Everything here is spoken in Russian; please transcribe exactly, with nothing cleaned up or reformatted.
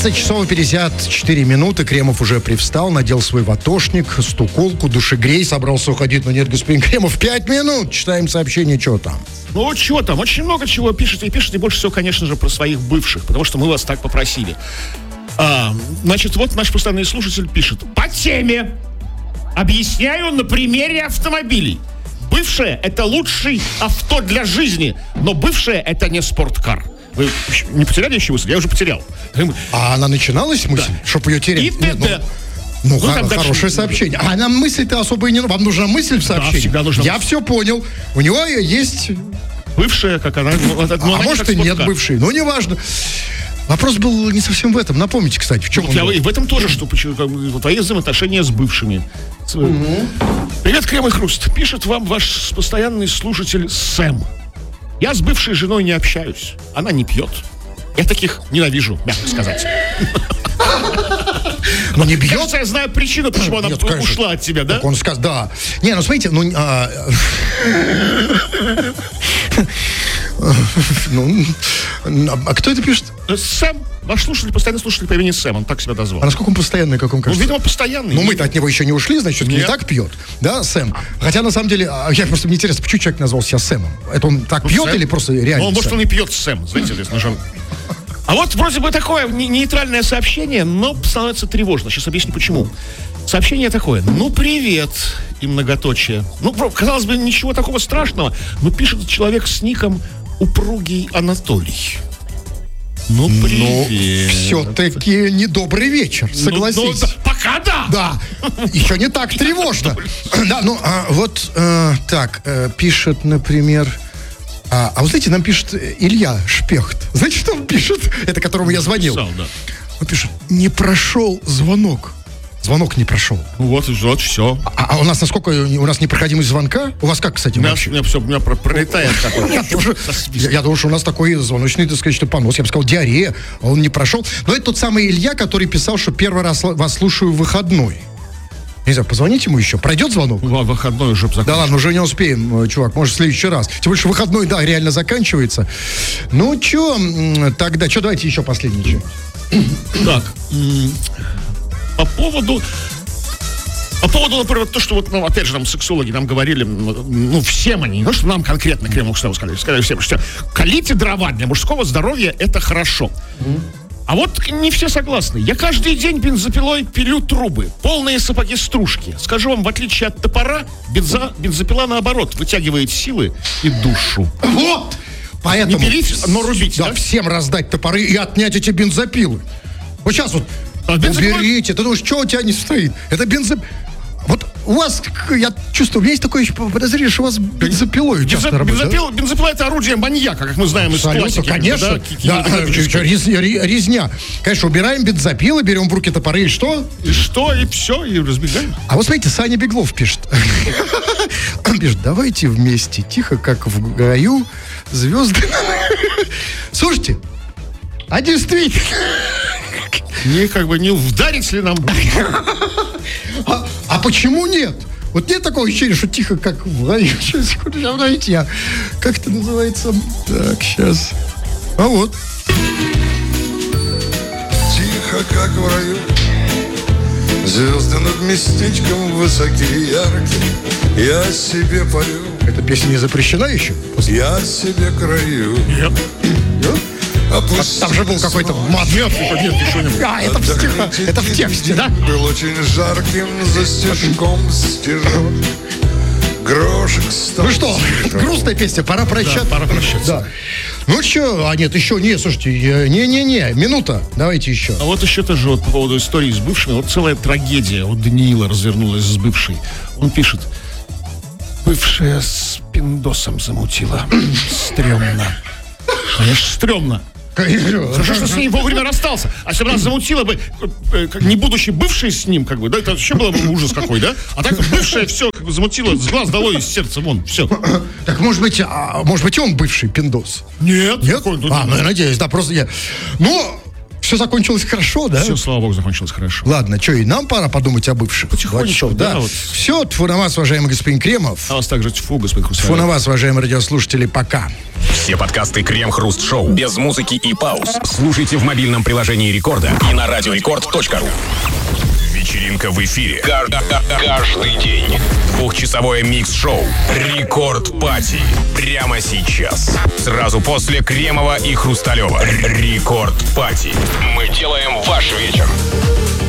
двадцать часов и пятьдесят четыре минуты. Кремов уже привстал, надел свой ватошник, стуколку, душегрей, собрался уходить. Но нет, господин Кремов, пять минут. Читаем сообщение, что там. Ну, что там? Очень много чего пишете. И пишете больше всего, конечно же, про своих бывших. Потому что мы вас так попросили. А, значит, вот наш постоянный слушатель пишет. По теме. Объясняю на примере автомобилей. Бывшее – это лучший авто для жизни. Но бывшее – это не спорткар. Вы не потеряли еще мысль? Я уже потерял. А она начиналась мысль, да. Чтобы ее терять? И Нет, ну, ну, ну х- хорошее сообщение. А нам мысль-то особо и не нужна. Вам нужна мысль в сообщении? Да, всегда нужна. Я все понял. У него есть... Бывшая, как она... Ну, а она может и нет бывшей. Ну, неважно. Вопрос был не совсем в этом. Напомните, кстати, в чем вот он был? И в этом тоже, что твои взаимоотношения с бывшими. Угу. Привет, Крем и Хруст. Пишет вам ваш постоянный слушатель Сэм. Я с бывшей женой не общаюсь. Она не пьет. Я таких ненавижу, мягко сказать. Но не бьет? Кажется, я знаю причину, почему она Нет, ушла от тебя, да? Так он сказал, да. Не, ну смотрите, ну... А... ну, а кто это пишет? Сэм. Ваш слушатель, постоянный слушатель по имени Сэм, он так себя дозвал. А насколько он постоянный, как он кажется? Ну, видимо, постоянный. Ну, мы-то от него еще не ушли, значит, не так пьет. Да, Сэм? Хотя, на самом деле, я просто мне интересно, почему человек назвал себя Сэмом? Это он так ну, пьет Сэм? Или просто реально Ну, может, Сэм? он и пьет Сэм, знаете, здесь нажал. А вот вроде бы такое нейтральное сообщение, но становится тревожно. Сейчас объясню, почему. Сообщение такое. Ну, привет, и многоточие. Ну, казалось бы, ничего такого страшного, но пишет человек с ником Упругий Анатолий. Ну, привет. Ну, все-таки недобрый вечер, согласись. Ну, ну, да, пока да. Да, еще не так тревожно. Да, ну, а, вот а, так, а, пишет, например... А, а вы знаете, нам пишет Илья Шпехт. Знаете, что он пишет? Это которому я звонил. Писал, да. Он пишет, не прошел звонок. Звонок не прошел. Вот, вот, все. А, а у нас насколько, у нас непроходимость звонка? У вас как, кстати, у меня, у меня все, у меня пролетает такой. Я, тоже, я, я думал, что у нас такой звоночный, так сказать, что понос. Я бы сказал, диарея, а он не прошел. Но это тот самый Илья, который писал, что первый раз вас слушаю в выходной. Не знаю, позвоните ему еще. Пройдет звонок? Ну, выходной уже закончился. Да ладно, уже не успеем, чувак. Может, в следующий раз. Тем больше выходной, да, реально заканчивается. Ну, что тогда? Что, давайте еще последний. Так, по поводу... По поводу, например, то, что вот, ну, опять же, нам сексологи нам говорили, ну, всем они, не то, что нам конкретно Кремов сказали, сказали всем, что колите дрова для мужского здоровья, это хорошо. Mm-hmm. А вот не все согласны. Я каждый день бензопилой пилю трубы, полные сапоги стружки. Скажу вам, в отличие от топора, бензо, бензопила, наоборот, вытягивает силы и душу. Вот! Поэтому... Не пилить, но рубить, да? Да, всем раздать топоры и отнять эти бензопилы. Вот сейчас вот а уберите. Ты думаешь, что у тебя не стоит? Это бензопила. Вот у вас, я чувствую, у меня есть такое подозрение, что у вас бензопилой часто работает. Бензопила, да? Бензопила — это орудие маньяка, как мы знаем из классики. Конечно, да, да, резня. Конечно, убираем бензопилы, берем в руки топоры и что? И что, и все, и разбегаем. А вот смотрите, Саня Беглов пишет. Он пишет, давайте вместе, тихо, как в раю, звезды. Слушайте, а действительно... Не, как бы, не вдарить ли нам... А, а почему нет? Вот нет такого ощущения, что тихо, как в раю. Сейчас, секунду, сейчас найти. А как это называется? Так, сейчас. А вот. Тихо, как в раю. Звезды над местечком высокие, яркие. Я себе пою. Эта песня не запрещена еще? Я себе краю. Нет. Нет? А там же был какой-то мат. Нет, нет, еще не. А, это в, стиха, это в тексте, да? Был очень жарким, за стежком стежок. Грошек стал. Ну что, грустная песня, пора прощаться. Да, пора прощаться. Да. Ну что, а нет, еще, не, слушайте, не-не-не, минута, давайте еще. А вот еще тоже вот по поводу истории с бывшими, вот целая трагедия у Даниила развернулась с бывшей. Он пишет, бывшая с пиндосом замутила. Стрёмно. Конечно, стрёмно. Хорошо, что с ней вовремя расстался. А если бы нас замутила бы, как не будучи бывшей с ним, как бы, да, это еще было бы ужас какой, да? А так бывшая все как бы замутила, с глаз долой, из сердца вон, все. Так может быть, а, может быть, он бывший пиндос? Нет. Нет? А, ну я надеюсь, да, просто я... Ну, все закончилось хорошо, да? Все, слава богу, закончилось хорошо. Ладно, что, и нам пора подумать о бывших. Потихонечку, Вот, да, да. вот. Все, тьфу на вас, уважаемый господин Кремов. А вас также тьфу, господин Тьфу Хрусталев. на вас, уважаемые радиослушатели, пока. Все подкасты Крем-Хруст Шоу без музыки и пауз слушайте в мобильном приложении Рекорда и на радиорекорд точка ру. Вечеринка в эфире. Каждый день. Двухчасовое микс-шоу Рекорд Пати. Прямо сейчас. Сразу после Кремова и Хрусталева. Рекорд Пати. Мы делаем ваш вечер.